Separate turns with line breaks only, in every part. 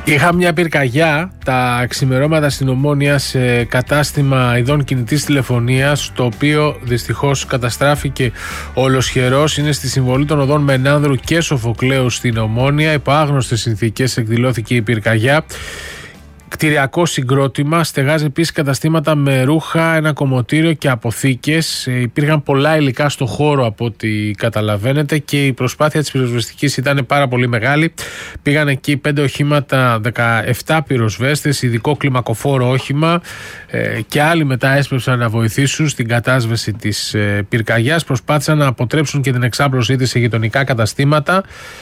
Είχα μια πυρκαγιά τα ξημερώματα στην Ομόνια σε κατάστημα ειδών κινητής τηλεφωνίας, το οποίο δυστυχώς καταστράφηκε ολοσχερός. Είναι στη συμβολή των οδών Μενάνδρου και Σοφοκλέου στην Ομόνια. Υπό άγνωστες συνθήκες εκδηλώθηκε η πυρκαγιά. Κτηριακό συγκρότημα, στεγάζει επίσης καταστήματα με ρούχα, ένα κομμωτήριο και αποθήκες. Υπήρχαν πολλά υλικά στο χώρο από ό,τι καταλαβαίνετε και η προσπάθεια της πυροσβεστικής ήταν πάρα πολύ μεγάλη. Πήγαν εκεί 5 οχήματα, 17 πυροσβέστες, ειδικό κλιμακοφόρο όχημα και άλλοι μετά έσπευσαν να βοηθήσουν στην κατάσβεση της πυρκαγιάς. Προσπάθησαν να αποτρέψουν και την εξάπλωσή της σε γειτονικά καταστήματα.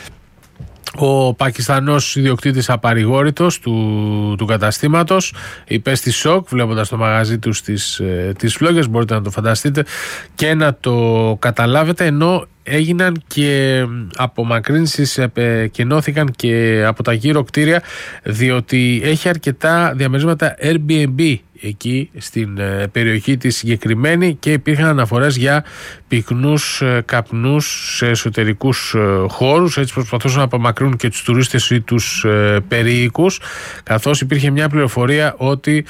Ο Πακιστανός ιδιοκτήτης απαρηγόρητος του καταστήματος υπέστη σοκ βλέποντας το μαγαζί του στις φλόγες, μπορείτε να το φανταστείτε και να το καταλάβετε, ενώ έγιναν και απομακρύνσεις, επεκενώθηκαν και από τα γύρω κτίρια, διότι έχει αρκετά διαμερίσματα Airbnb εκεί στην περιοχή τη συγκεκριμένη και υπήρχαν αναφορές για πυκνούς καπνούς σε εσωτερικούς χώρους. Έτσι προσπαθούσαν να απομακρύνουν και τους τουρίστες ή τους περίοικους, καθώς υπήρχε μια πληροφορία ότι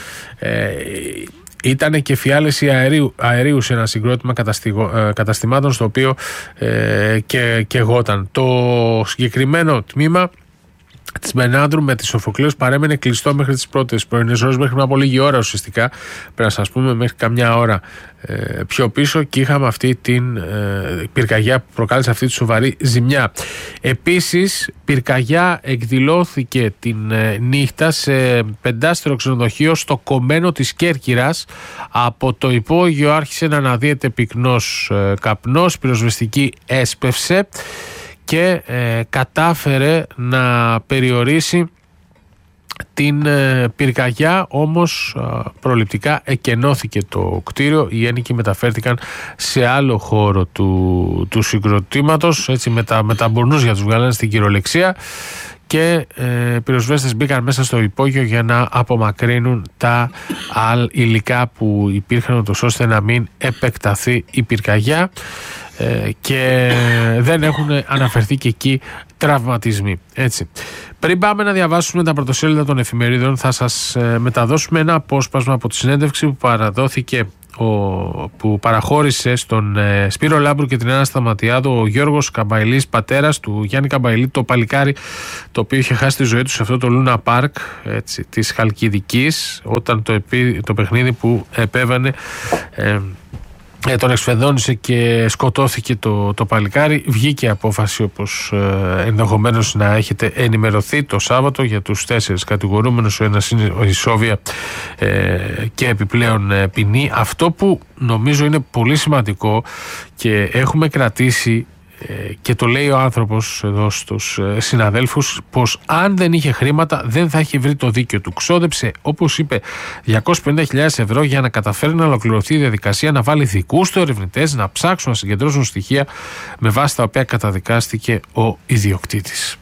ήταν και φιάλεση αερίου σε ένα συγκρότημα καταστημάτων στο οποίο καιγόταν. Το συγκεκριμένο τμήμα της Μενάνδρου με τη Σοφοκλέου παρέμενε κλειστό μέχρι τις πρώτες πρωινές ώρες, μέχρι από λίγη ώρα ουσιαστικά, πρέπει να σας πούμε, μέχρι καμιά ώρα πιο πίσω, και είχαμε αυτή την πυρκαγιά που προκάλεσε αυτή τη σοβαρή ζημιά. Επίσης, πυρκαγιά εκδηλώθηκε την νύχτα σε 5στρο ξενοδοχείο στο κομμένο της Κέρκυρας. Από το υπόγειο άρχισε να αναδύεται πυκνός καπνός, πυροσβεστική έσπευσε και κατάφερε να περιορίσει την πυρκαγιά, όμως προληπτικά εκενώθηκε το κτίριο. Οι ένοικοι μεταφέρθηκαν σε άλλο χώρο του συγκροτήματος, έτσι με τα μπουρνούζια τους βγάλανε στην κυριολεξία και πυροσβέστες μπήκαν μέσα στο υπόγειο για να απομακρύνουν τα υλικά που υπήρχαν, ώστε να μην επεκταθεί η πυρκαγιά, και δεν έχουν αναφερθεί και εκεί τραυματισμοί. Έτσι. Πριν πάμε να διαβάσουμε τα πρωτοσέλιδα των εφημερίδων, θα σας μεταδώσουμε ένα απόσπασμα από τη συνέντευξη που παραχώρησε στον Σπύρο Λάμπρου και την Άννα Σταματιάδου ο Γιώργος Καμπαϊλής, πατέρας του Γιάννη Καμπαϊλή, το παλικάρι το οποίο είχε χάσει τη ζωή του σε αυτό το Λούνα Πάρκ της Χαλκιδικής, όταν το παιχνίδι που επέβανε τον εξφεδόνησε και σκοτώθηκε το παλικάρι. Βγήκε απόφαση, όπως ενδεχομένως να έχετε ενημερωθεί, το Σάββατο για τους 4 κατηγορούμενους. Ο ένας είναι ο Ισόβια και επιπλέον ποινή. Αυτό που νομίζω είναι πολύ σημαντικό και έχουμε κρατήσει, και το λέει ο άνθρωπος εδώ στους συναδέλφους, πως αν δεν είχε χρήματα δεν θα είχε βρει το δίκαιο του. Ξόδεψε, όπως είπε, 250.000 ευρώ για να καταφέρει να ολοκληρωθεί η διαδικασία, να βάλει δικούς του ερευνητές να ψάξουν, να συγκεντρώσουν στοιχεία με βάση τα οποία καταδικάστηκε ο ιδιοκτήτης.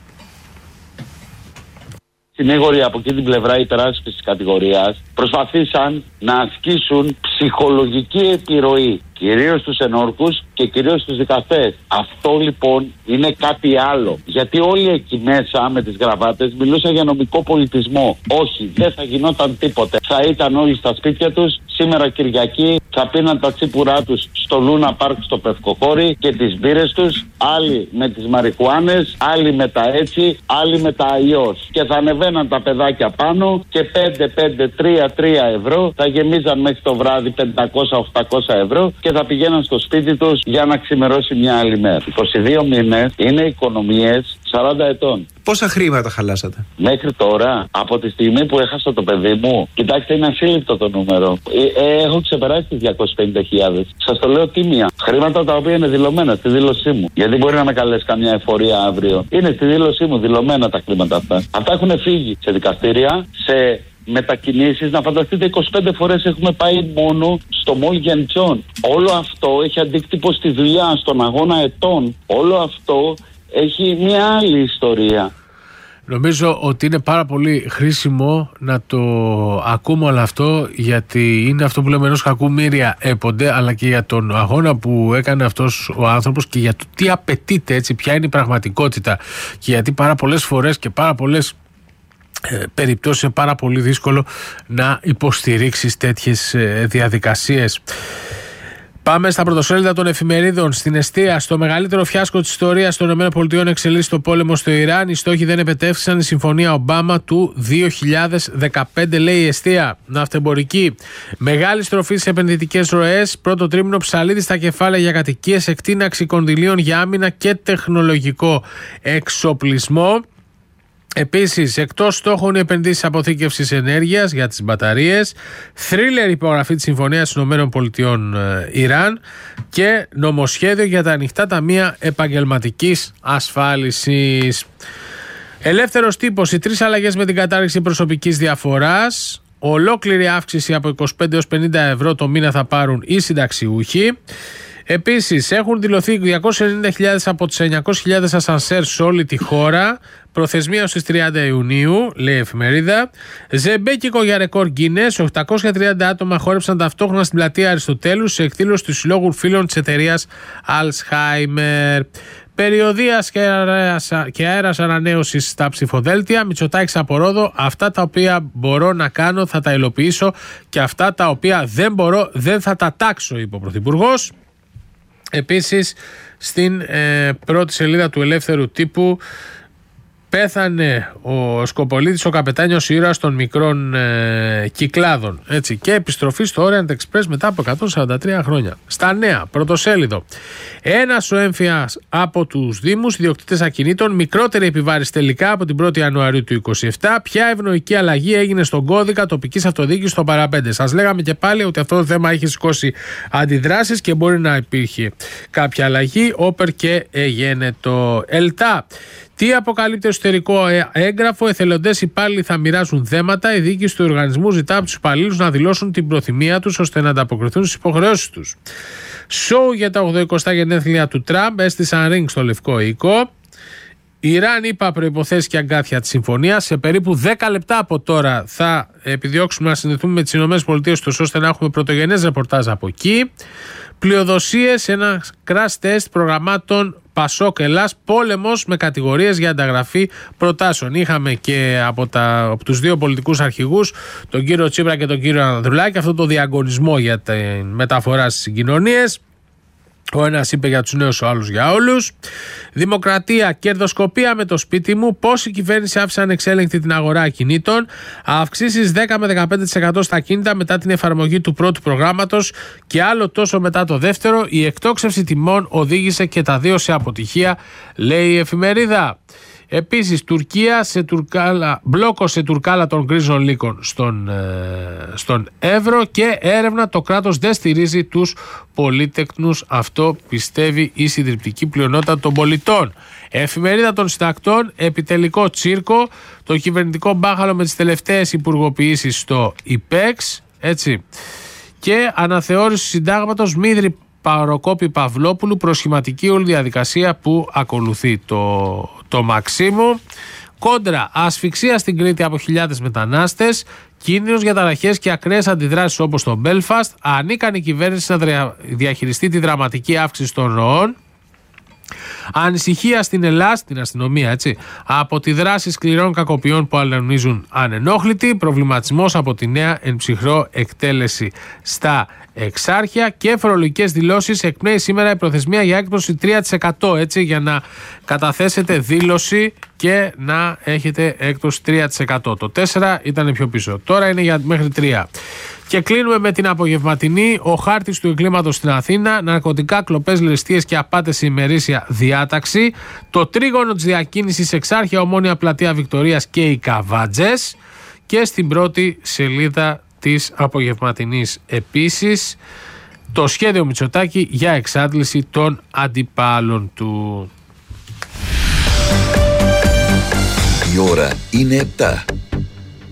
Συνήγοροι από εκεί την πλευρά υπεράσπισης της κατηγορίας προσπαθήσαν να ασκήσουν ψυχολογική επιρροή κυρίως στους ενόρκους και κυρίως στους δικαστές. Αυτό λοιπόν είναι κάτι άλλο. Γιατί όλοι εκεί μέσα με τις γραβάτες μιλούσαν για νομικό πολιτισμό. Όχι, δεν θα γινόταν τίποτε. Θα ήταν όλοι στα σπίτια τους σήμερα Κυριακή, θα πίναν τα τσίπουρά τους στο Λούνα Πάρκ στο Πευκοχώρι και τις μπύρες τους, άλλοι με τις μαριχουάνες, άλλοι με τα έτσι, άλλοι με τα αλλιώς. Και θα ανεβαίναν τα παιδάκια πάνω και 5-3 ευρώ θα γεμίζαν μέχρι το βράδυ 500-800 ευρώ και θα πηγαίναν στο σπίτι τους για να ξημερώσει μια άλλη μέρα. 22 μήνες είναι οικονομίες 40 ετών.
Πόσα χρήματα χαλάσατε?
Μέχρι τώρα, από τη στιγμή που έχασα το παιδί μου, κοιτάξτε, είναι ασύλληπτο το νούμερο. Έχω ξεπεράσει τις 250.000. Σας το λέω τίμια. Χρήματα τα οποία είναι δηλωμένα στη δήλωσή μου. Γιατί μπορεί να με καλέσει καμιά εφορία αύριο. Είναι στη δήλωσή μου δηλωμένα τα χρήματα αυτά. Αυτά έχουν φύγει σε δικαστήρια, σε μετακινήσεις. Να φανταστείτε, 25 φορές έχουμε πάει μόνο στο Μόλ Γεντσών. Όλο αυτό έχει αντίκτυπο στη δουλειά, στον αγώνα ετών. Όλο αυτό έχει μια άλλη ιστορία.
Νομίζω ότι είναι πάρα πολύ χρήσιμο να το ακούμε όλο αυτό, γιατί είναι αυτό που λέμε, ενός κακού μοίρια έπονται, αλλά και για τον αγώνα που έκανε αυτός ο άνθρωπος και για το τι απαιτείται, έτσι, ποια είναι η πραγματικότητα, και γιατί πάρα πολλές φορές και πάρα πολλές περιπτώσεις είναι πάρα πολύ δύσκολο να υποστηρίξεις τέτοιες διαδικασίες. Πάμε στα πρωτοσέλιδα των εφημερίδων. Στην εστία, στο μεγαλύτερο φιάσκο της ιστορίας των ΗΠΑ εξελίσσει το πόλεμο στο Ιράν. Οι στόχοι δεν επετέφθησαν. Η συμφωνία Ομπάμα του 2015, λέει η εστία. Ναυτεμπορική. Μεγάλη στροφή σε επενδυτικές ροές. Πρώτο τρίμηνο ψαλίδι στα κεφάλαια για κατοικίες. Εκτείναξη κονδυλίων για άμυνα και τεχνολογικό εξοπλισμό. Επίσης, εκτός στόχων οι επενδύσεις αποθήκευσης ενέργειας για τις μπαταρίες, θρίλερ υπογραφή της Συμφωνίας των ΗΠΑ Ιράν και νομοσχέδιο για τα ανοιχτά ταμεία επαγγελματικής ασφάλισης. Ελεύθερος τύπος, οι 3 αλλαγές με την κατάργηση προσωπικής διαφοράς. Ολόκληρη αύξηση από 25 έως 50 ευρώ το μήνα θα πάρουν οι συνταξιούχοι. Επίσης, έχουν δηλωθεί 290.000 από τις 900.000 ασανσέρ σε όλη τη χώρα. Προθεσμία στις 30 Ιουνίου, λέει η εφημερίδα. Ζεμπέκικο για ρεκόρ Γκίνες. 830 άτομα χόρεψαν ταυτόχρονα στην πλατεία Αριστοτέλου σε εκδήλωση του Συλλόγου Φίλων της εταιρείας Alzheimer. Περιοδίας και αέρας ανανέωσης στα ψηφοδέλτια. Μητσοτάκης από Ρόδο. Αυτά τα οποία μπορώ να κάνω θα τα υλοποιήσω και αυτά τα οποία δεν μπορώ δεν θα τα τάξω, είπε ο Πρωθυπουργός. Επίσης, στην πρώτη σελίδα του Ελεύθερου Τύπου, πέθανε ο Σκοπολίτης, ο καπετάνιος ήρωας των μικρών κυκλάδων. Έτσι, και επιστροφή στο Orient Express μετά από 143 χρόνια. Στα νέα, πρωτοσέλιδο. Ένας ο έμφυας από τους Δήμους, ιδιοκτήτες ακινήτων, μικρότερη επιβάρηση τελικά από την 1η Ιανουαρίου του 2027. Ποια ευνοϊκή αλλαγή έγινε στον κώδικα τοπικής αυτοδιοίκησης στο παραπέντε. Σας λέγαμε και πάλι ότι αυτό το θέμα έχει σηκώσει αντιδράσεις και μπορεί να υπήρχε κάποια αλλαγή. Όπερ και εγένετο. ΕΛΤΑ. Τι αποκαλύπτει εσωτερικό έγγραφο, εθελοντές υπάλληλοι θα μοιράζουν δέματα. Η διοίκηση του οργανισμού ζητά από τους υπαλλήλους να δηλώσουν την προθυμία τους ώστε να ανταποκριθούν στις υποχρεώσεις τους. Σοου για τα 80 γενέθλια του Τραμπ, έστησαν ring στο Λευκό Οίκο. Ιράν, είπα, προϋποθέσεις και αγκάθια της συμφωνίας. Σε περίπου 10 λεπτά από τώρα θα επιδιώξουμε να συνδεθούμε με τις ΗΠΑ ώστε να έχουμε πρωτογενές ρεπορτάζ από εκεί. Πλειοδοσίες, ένα crash test προγραμμάτων Πασόκ Ελλάς, πόλεμος με κατηγορίες για ανταγραφή προτάσεων. Είχαμε και από τους δύο πολιτικούς αρχηγούς, τον κύριο Τσίπρα και τον κύριο Ανδρουλάκη, αυτό το διαγωνισμό για τη μεταφορά στις συγκοινωνίες. Ο ένας είπε για τους νέους, ο άλλος για όλους. Δημοκρατία, κερδοσκοπία με το σπίτι μου. Πώς η κυβέρνηση άφησε ανεξέλεγκτη την αγορά ακινήτων. Αυξήσεις 10 με 15% στα ακίνητα μετά την εφαρμογή του πρώτου προγράμματος και άλλο τόσο μετά το δεύτερο. Η εκτόξευση τιμών οδήγησε και τα δύο σε αποτυχία, λέει η εφημερίδα. Επίσης, Τουρκία σε μπλόκο σε τουρκάλα των γκρίζων λύκων στον Εύρο και έρευνα, το κράτος δεν στηρίζει τους πολίτεκνους. Αυτό πιστεύει η συντριπτική πλειονότητα των πολιτών. Εφημερίδα των Συντακτών, επιτελικό τσίρκο, το κυβερνητικό μπάχαλο με τις τελευταίες υπουργοποιήσεις στο ΙΠΕΞ, έτσι, και αναθεώρηση συντάγματος Μίδρη Παροκόπη Παυλόπουλου, προσχηματική όλη διαδικασία που ακολουθεί το Μαξίμου. Κόντρα, ασφυξία στην Κρήτη από χιλιάδες μετανάστες, κίνδυνος για ταραχές και ακραίες αντιδράσεις όπως στο Μπέλφαστ, ανίκανη κυβέρνηση να διαχειριστεί τη δραματική αύξηση των ροών. Ανησυχία στην Ελλάδα, στην αστυνομία, έτσι, από τη δράση σκληρών κακοποιών που αλωνίζουν ανενόχλητοι. Προβληματισμός από τη νέα εν ψυχρό εκτέλεση στα Εξάρχεια και φορολογικές δηλώσεις. Εκπνέει σήμερα η προθεσμία για έκπτωση 3%, έτσι, για να καταθέσετε δήλωση και να έχετε έκπτωση 3%. Το 4 ήταν πιο πίσω, τώρα είναι για μέχρι 3. Και κλείνουμε με την απογευματινή. Ο χάρτης του εγκλήματος στην Αθήνα. Ναρκωτικά, κλοπές, ληστείες και απάτες σε ημερήσια διάταξη. Το τρίγωνο της διακίνησης, Εξάρχεια, Ομόνια, Πλατεία Βικτωρίας και οι Καβάτζες. Και στην πρώτη σελίδα της απογευματινής επίσης το σχέδιο Μητσοτάκη για εξάντληση των αντιπάλων του.
Η ώρα είναι 7.